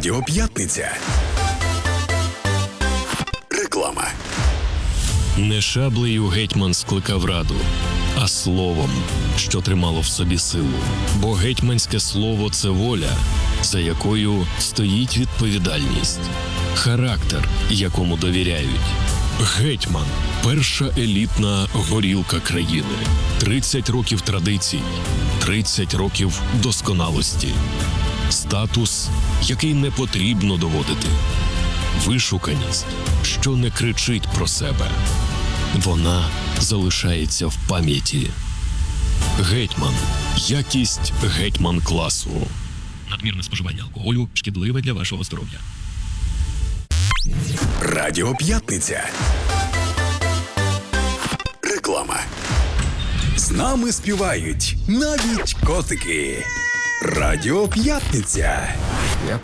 Радіо П'ятниця. Реклама. Не шаблею гетьман скликав раду, а словом, що тримало в собі силу. Бо гетьманське слово – це воля, за якою стоїть відповідальність, характер, якому довіряють. Гетьман – перша елітна горілка країни. 30 років традицій, 30 років досконалості. Статус, який не потрібно доводити. Вишуканість, що не кричить про себе. Вона залишається в пам'яті. Гетьман. Якість гетьман-класу. Надмірне споживання алкоголю шкідливе для вашого здоров'я. Радіо П'ятниця. Реклама. З нами співають навіть котики. Радіо П'ятниця.